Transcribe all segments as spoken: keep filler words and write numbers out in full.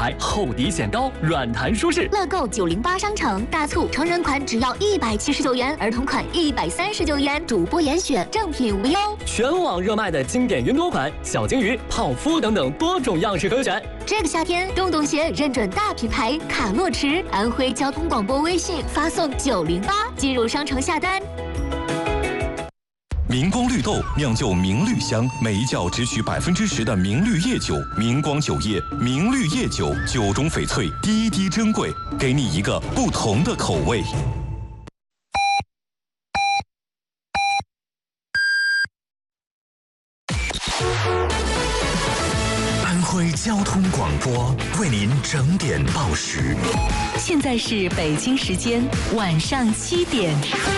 牌，厚底显高，软弹舒适。 乐购九零八商城大促，成人款只要一百七十九元，儿童款一百三十九元，主播严选，正品无忧。 全网热卖的经典云朵款、小金鱼、泡芙等等多种样式可选。 这个夏天，洞洞鞋认准大品牌卡洛驰，安徽交通广播微信发送九零八进入商城下单。 明光绿豆酿就明绿香，每一窖只取百分之十的明绿叶酒。明光酒业明绿叶酒，酒中翡翠，滴滴珍贵，给你一个不同的口味。 安徽交通广播为您整点报时。 现在是北京时间晚上七点。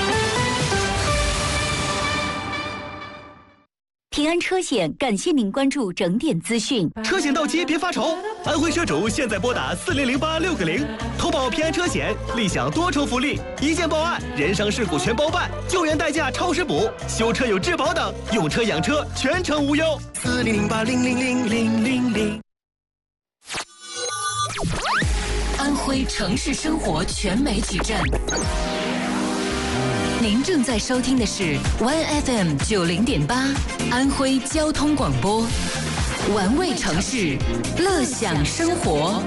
平安车险感谢您关注整点资讯。 车险到期别发愁，安徽车主现在拨打四零零八六个零，投保平安车险，立享多重福利：一件报案，人伤事故全包办，救援代驾超时补，修车有质保等，用车养车全程无忧。四零零八零零零零零零。 安徽城市生活全媒体站。您正在收听的是 One F M 九零点八，安徽交通广播，玩味城市，乐享生活。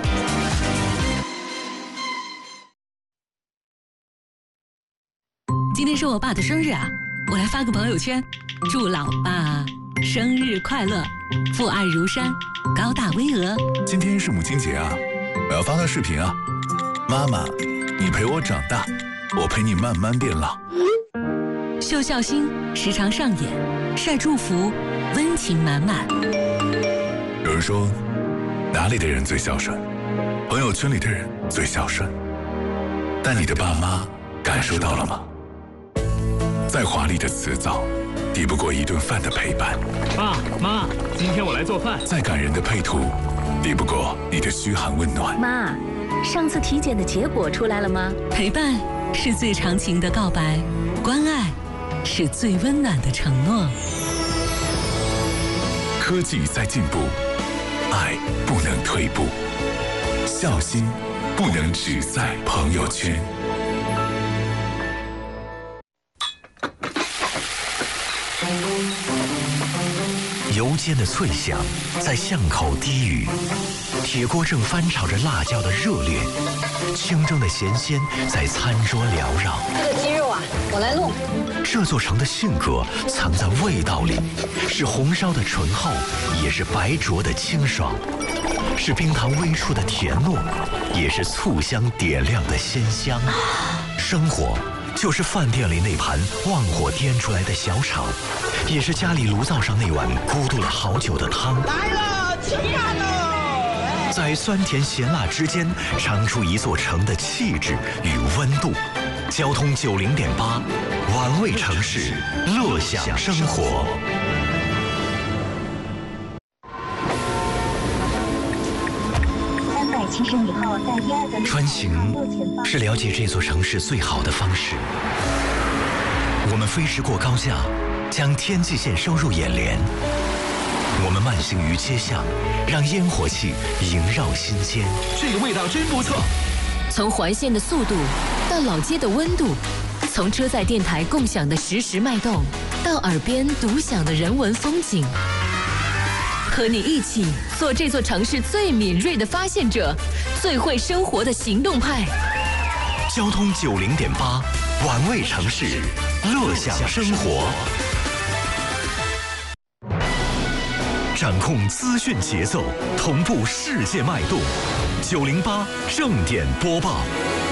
今天是我爸的生日啊，我来发个朋友圈，祝老爸生日快乐，父爱如山，高大巍峨。 今天是母亲节啊，我要发个视频啊，妈妈，你陪我长大，我陪你慢慢变老。 秀孝心时常上演，晒祝福，温情满满。 有人说，哪里的人最孝顺？朋友圈里的人最孝顺。但你的爸妈感受到了吗？再华丽的辞藻，抵不过一顿饭的陪伴。 爸妈，今天我来做饭。 再感人的配图，抵不过你的嘘寒问暖。 妈，上次体检的结果出来了吗？ 陪伴是最长情的告白，关爱是最温暖的承诺。 科技在进步，爱不能退步，孝心不能只在朋友圈。 油煎的脆响在巷口低语，铁锅正翻炒着辣椒的热烈，清蒸的咸鲜在餐桌缭绕。 这个鸡肉啊，我来弄。 这座城的性格藏在味道里，是红烧的醇厚，也是白灼的清爽，是冰糖微出的甜糯，也是醋香点亮的鲜香。生活就是饭店里那盘旺火颠出来的小炒，也是家里炉灶上那碗咕嘟了好久的汤。 来了，起来了！ 在酸甜咸辣之间，尝出一座城的气质与温度。交通九零点八，玩味城市，乐享生活。 起身以后，在第二个穿行是了解这座城市最好的方式。我们飞驰过高架，将天际线收入眼帘。我们慢行于街巷，让烟火气萦绕心间。 这个味道真不错。 从环线的速度到老街的温度，从车载电台共享的实时脉动，到耳边独享的人文风景。和你一起做这座城市最敏锐的发现者，最会生活的行动派。 交通九零点八，玩味城市，乐享生活。掌控资讯节奏，同步世界脉动。九零八正点播报。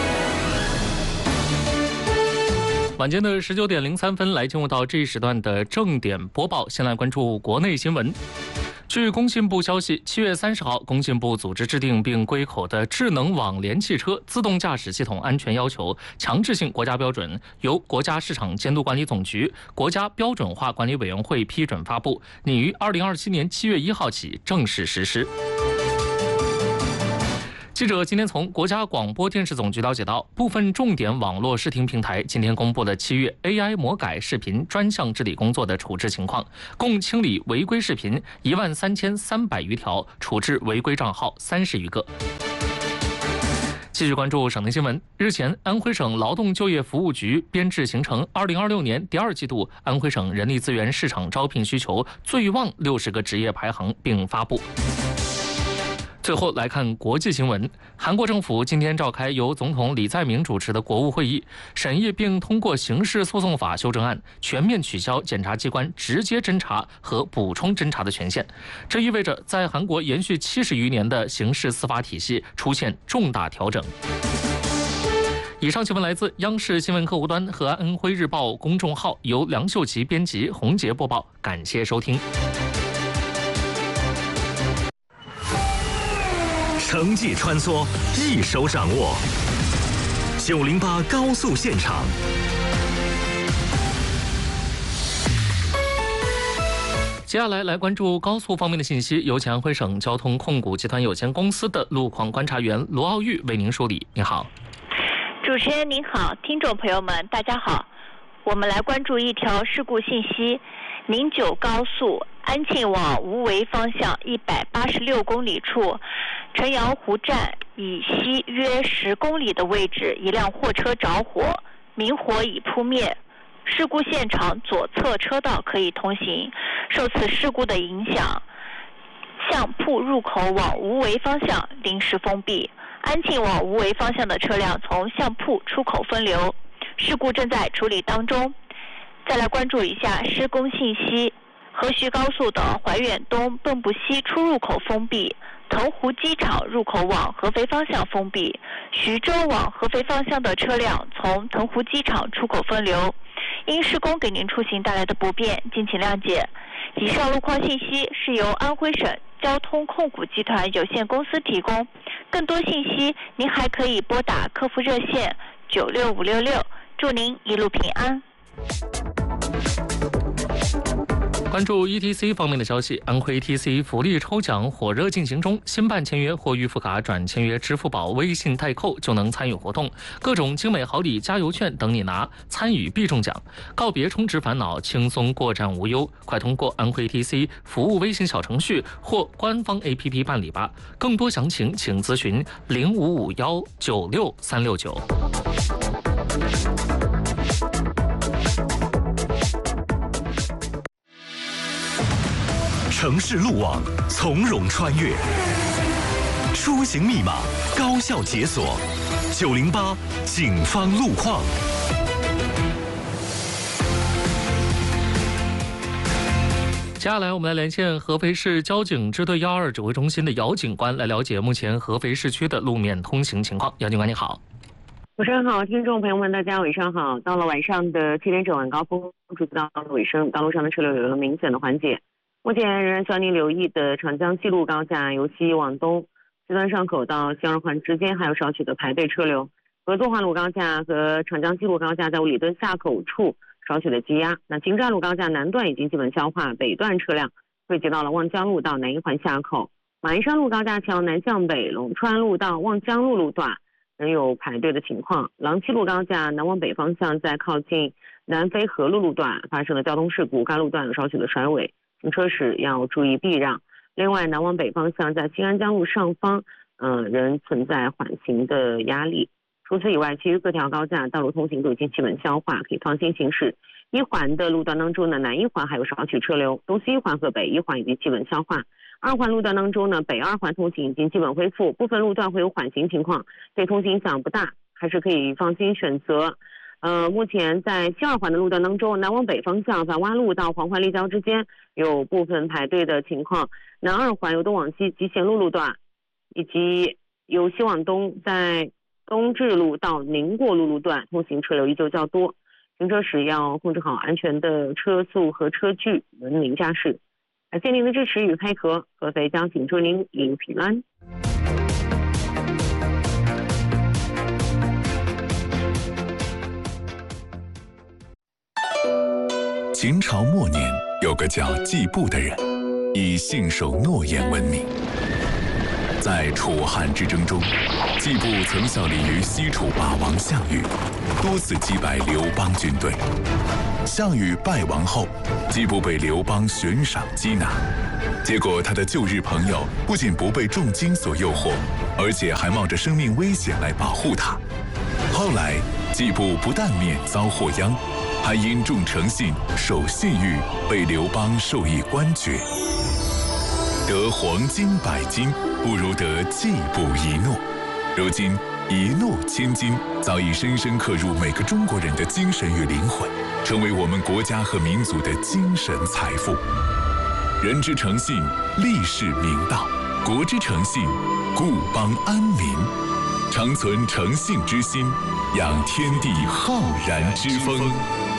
晚间的十九点零三分，来进入到这一时段的正点播报。先来关注国内新闻。据工信部消息，七月三十号，工信部组织制定并归口的智能网联汽车自动驾驶系统安全要求强制性国家标准，由国家市场监督管理总局、国家标准化管理委员会批准发布，拟于二零二七年七月一号起正式实施。 记者今天从国家广播电视总局了解到，部分重点网络视听平台今天公布了七月 A I 魔改视频专项治理工作的处置情况，共清理违规视频一万三千三百余条，处置违规账号三十余个。继续关注省内新闻。日前，安徽省劳动就业服务局编制形成二零二六年第二季度安徽省人力资源市场招聘需求最旺六十个职业排行，并发布。最后来看国际新闻。韩国政府今天召开由总统李在明主持的国务会议，审议并通过刑事诉讼法修正案，全面取消检察机关直接侦查和补充侦查的权限。这意味着在韩国延续七十余年的刑事司法体系出现重大调整。以上新闻来自央视新闻客户端和安徽日报公众号，由梁秀琪编辑，洪杰播报。感谢收听。 城际穿梭，一手掌握。九零八高速现场。 接下来来关注高速方面的信息，有请安徽省交通控股集团有限公司的路况观察员罗奥玉为您梳理。你好。 主持人您好，听众朋友们大家好，我们来关注一条事故信息。宁九高速安庆往无为方向一百八十六公里处，陈阳湖站以西约十公里的位置，一辆货车着火，明火已扑灭。事故现场左侧车道可以通行。受此事故的影响，相铺入口往无为方向临时封闭，安庆往无为方向的车辆从相铺出口分流。事故正在处理当中。再来关注一下施工信息。河徐高速的怀远东蚌埠西出入口封闭，腾湖机场入口往合肥方向封闭，徐州往合肥方向的车辆从腾湖机场出口分流。因施工给您出行带来的不便，敬请谅解。以上路况信息是由安徽省交通控股集团有限公司提供，更多信息您还可以拨打客服热线九六五六六。祝您一路平安。 关注 E T C 方面的消息，安徽 E T C 福利抽奖火热进行中，新办签约或预付卡转签约支付宝、微信代扣就能参与活动，各种精美好礼、加油券等你拿，参与必中奖。告别充值烦恼，轻松过站无忧，快通过安徽 E T C 服务微信小程序或官方 A P P 办理吧。更多详情请咨询零五五幺九六三六九。 城市路网从容穿越，出行密码高效解锁。九零八警方路况。 接下来我们来连线合肥市交警支队幺二指挥中心的姚警官，来了解目前合肥市区的路面通行情况。姚警官你好。 主持人好，听众朋友们大家晚上好。到了晚上的七点整晚高峰，逐步到尾声，道路上的车流有了明显的缓解。目前仍然需要您留意的长江西路高架由西往东，西端上口到西二环之间还有少许的排队车流。合作环路高架和长江西路高架在五里墩下口处少许的积压。那京站路高架南段已经基本消化，北段车辆汇集到了望江路到南一环下口。马鞍山路高架桥南向北，龙川路到望江路路段仍有排队的情况。郎七路高架南往北方向在靠近南飞河路路段发生了交通事故，该路段有少许的甩尾，行车时要注意避让。另外，南往北方向在新安江路上方，嗯、呃，仍存在缓行的压力。除此以外，其余各条高架道路通行都已经基本消化，可以放心行驶。一环的路段当中呢，南一环还有少许车流，东西一环和北一环已经基本消化。二环路段当中呢，北二环通行已经基本恢复，部分路段会有缓行情况，对通行影响不大，还是可以放心选择。呃，目前在西二环的路段当中，南往北方向在洼路到黄淮立交之间有部分排队的情况，南二环由东往西集贤路路段，以及由西往东在东至路到宁国路路段通行车流依旧较多，行车时要控制好安全的车速和车距，文明驾驶。感谢您的支持与配合，合肥交警祝您一路平安。 秦朝末年，有个叫季布的人，以信守诺言闻名。 在楚汉之争中，季布曾效力于西楚霸王项羽，多次击败刘邦军队。项羽败亡后，季布被刘邦悬赏缉拿，结果他的旧日朋友不仅不被重金所诱惑，而且还冒着生命危险来保护他。后来，季布不但免遭祸殃，还因重诚信、守信誉，被刘邦授以官爵。得黄金百斤，不如得季布一诺。如今，一诺千金早已深深刻入每个中国人的精神与灵魂，成为我们国家和民族的精神财富。人之诚信，立世明道；国之诚信，固邦安民。常存诚信之心，养天地浩然之风。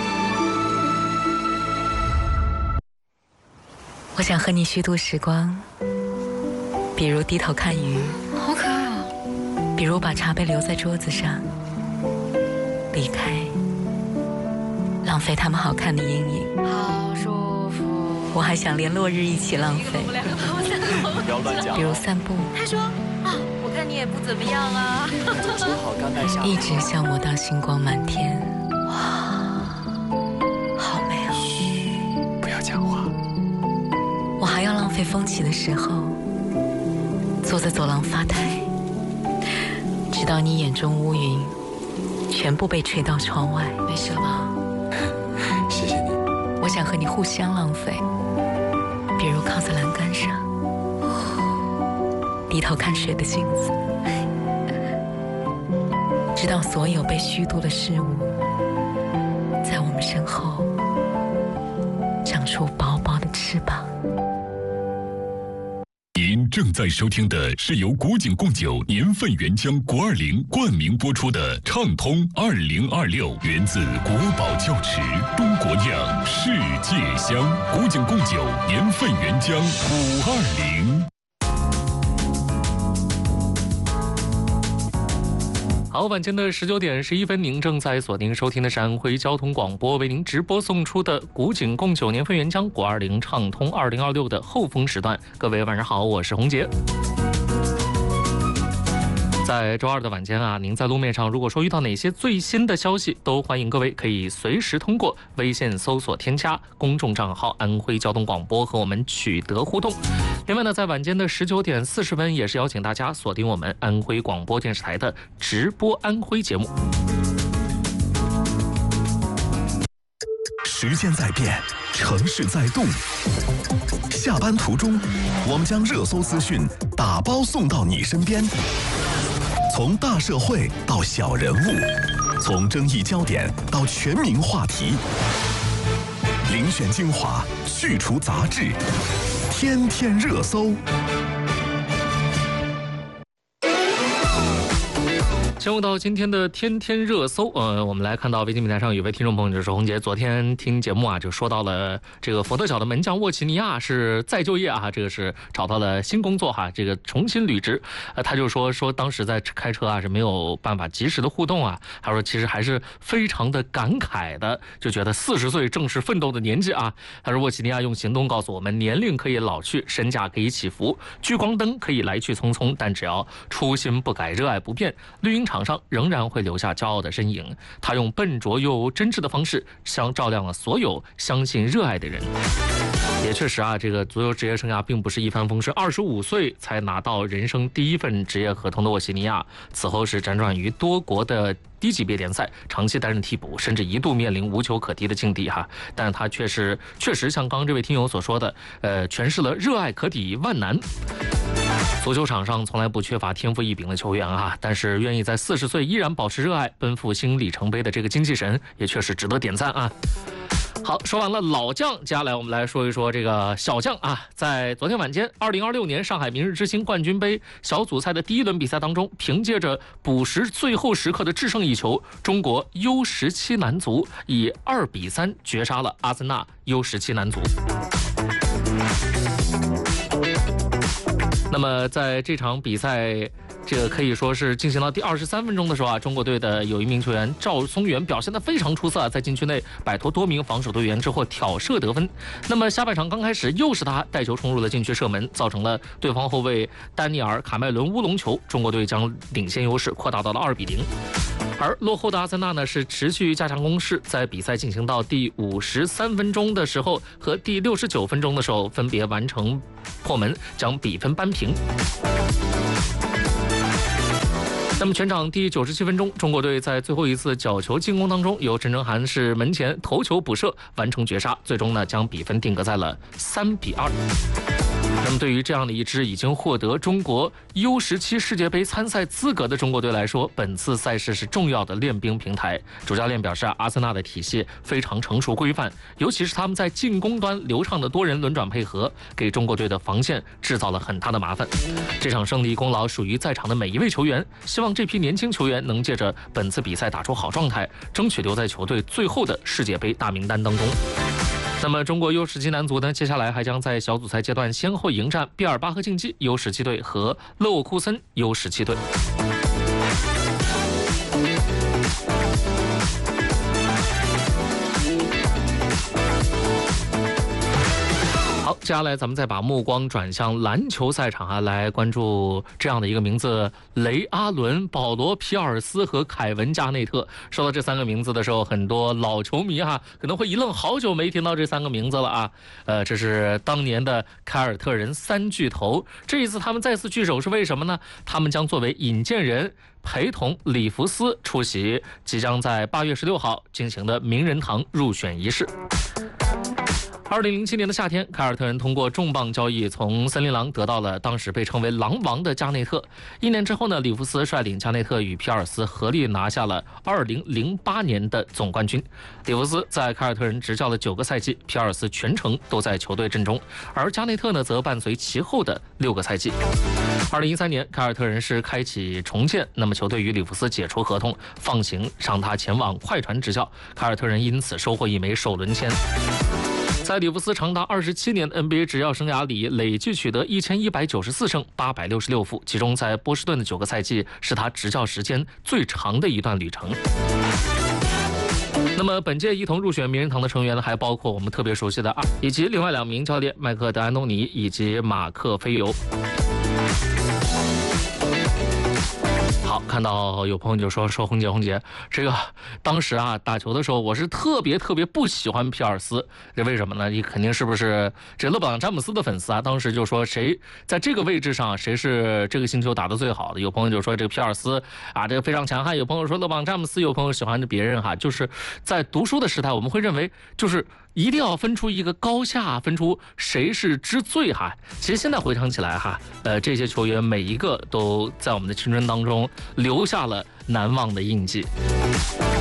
我想和你虚度时光，比如低头看鱼， 好可爱哦。 比如把茶杯留在桌子上，离开，浪费他们好看的阴影。 好舒服。 我还想连落日一起浪费， 不要乱讲。 比如散步。 他说啊，我看你也不怎么样啊。 好甘拜下。 一直消磨到星光满天。哇，好美哦。 嘘，不要讲话。 我还要浪费风起的时候，坐在走廊发呆，直到你眼中乌云全部被吹到窗外。没事了吧？ 谢谢你。 我想和你互相浪费，比如靠在栏杆上，低头看水的镜子，直到所有被虚度的事物，在我们身后长出薄薄的翅膀。 您正在收听的是由古井贡酒年份原浆国二零冠名播出的畅通二零二六，源自国宝窖池，中国酿，世界香。古井贡酒年份原浆五二零。 好，晚间的十九点十一分，您正在锁定收听的是安徽交通广播为您直播送出的古井贡酒年份原浆国二零畅通二零二六的后风时段。各位晚上好，我是洪杰。在周二的晚间啊，您在路面上如果说遇到哪些最新的消息，都欢迎各位可以随时通过微信搜索添加公众账号安徽交通广播和我们取得互动。另外呢，在晚间的十九点四十分，也是邀请大家锁定我们安徽广播电视台的直播安徽节目。 时间在变，城市在动。下班途中，我们将热搜资讯打包送到你身边。从大社会到小人物，从争议焦点到全民话题，遴选精华，去除杂质，天天热搜。 进入到今天的天天热搜，呃，我们来看到微信平台上有位听众朋友就说，洪杰昨天听节目啊，就说到了这个佛得角的门将沃奇尼亚是再就业啊，这个是找到了新工作哈，这个重新履职，呃，他就说说当时在开车啊是没有办法及时的互动啊，他说其实还是非常的感慨的，就觉得四十岁正是奋斗的年纪啊。他说沃奇尼亚用行动告诉我们，年龄可以老去，身价可以起伏，聚光灯可以来去匆匆，但只要初心不改，热爱不变，绿茵场上仍然会留下骄傲的身影。他用笨拙又真挚的方式，相照亮了所有相信热爱的人。也确实啊，这个足球职业生涯并不是一帆风顺。二十五岁才拿到人生第一份职业合同的沃西尼亚，此后是辗转于多国的低级别联赛，长期担任替补，甚至一度面临无球可踢的境地哈。但是他确实确实像刚刚这位听友所说的，呃，诠释了热爱可抵万难。足球场上从来不缺乏天赋异禀的球员啊，但是愿意在四十岁依然保持热爱，奔赴新里程碑的这个精气神，也确实值得点赞啊。好，说完了老将，接下来我们来说一说这个小将啊。在昨天晚间，二零二六年上海明日之星冠军杯小组赛的第一轮比赛当中，凭借着补时最后时刻的制胜一球，中国 U 十七 男足以二比三绝杀了阿森纳 U 十七 男足。那么在这场比赛这个可以说是进行到第二十三分钟的时候啊，中国队的有一名球员赵松元表现得非常出色啊，在禁区内摆脱多名防守队员之后挑射得分。那么下半场刚开始又是他带球冲入了禁区射门，造成了对方后卫丹尼尔·卡麦伦乌龙球，中国队将领先优势扩大到了二比零。而落后的阿森纳呢是持续加强攻势，在比赛进行到第五十三分钟的时候和第六十九分钟的时候分别完成破门，将比分扳平。那么全场第九十七分钟，中国队在最后一次角球进攻当中，由陈成涵是门前头球补射完成绝杀，最终呢将比分定格在了三比二。那么对于这样的一支已经获得中国 U 十七 世界杯参赛资格的中国队来说，本次赛事是重要的练兵平台。主教练表示，阿森纳的体系非常成熟规范，尤其是他们在进攻端流畅的多人轮转配合，给中国队的防线制造了很大的麻烦。这场胜利功劳属于在场的每一位球员，希望这批年轻球员能借着本次比赛打出好状态，争取留在球队最后的世界杯大名单当中。那么中国 U 十七 男足呢，接下来还将在小组赛阶段先后迎战毕尔巴鄂竞技 U 十七 队和勒沃库森 U 十七 队。好，接下来咱们再把目光转向篮球赛场啊，来关注这样的一个名字：雷阿伦、保罗皮尔斯和凯文加内特。说到这三个名字的时候，很多老球迷哈可能会一愣，好久没听到这三个名字了啊。呃，这是当年的凯尔特人三巨头，这一次他们再次聚首是为什么呢？他们将作为引荐人，陪同里弗斯出席即将在八月十六号进行的名人堂入选仪式。二零零七年的夏天，凯尔特人通过重磅交易从森林狼得到了当时被称为狼王的加内特。一年之后呢，里弗斯率领加内特与皮尔斯合力拿下了二零零八年的总冠军。里弗斯在凯尔特人执教了九个赛季，皮尔斯全程都在球队阵中，而加内特呢则伴随其后的六个赛季。二零一三年，凯尔特人是开启重建，那么球队与里弗斯解除合同，放行让他前往快船执教，凯尔特人因此收获一枚首轮签。在里弗斯长达二十七年的 N B A 执教生涯里，累计取得一千一百九十四胜、八百六十六负，其中在波士顿的九个赛季是他执教时间最长的一段旅程。那么本届一同入选名人堂的成员呢，还包括我们特别熟悉的啊，以及另外两名教练麦克德安东尼以及马克菲尤。好，看到有朋友就说说红姐红姐，这个当时啊打球的时候，我是特别特别不喜欢皮尔斯，这为什么呢？你肯定是不是这勒布朗詹姆斯的粉丝啊？当时就说谁在这个位置上谁是这个星球打得最好的？有朋友就说这个皮尔斯啊，这个非常强悍；有朋友说勒布朗詹姆斯；有朋友喜欢着别人哈。就是在读书的时代，我们会认为就是一定要分出一个高下，分出谁是之最哈。其实现在回想起来哈，呃，这些球员每一个都在我们的青春当中留下了难忘的印记。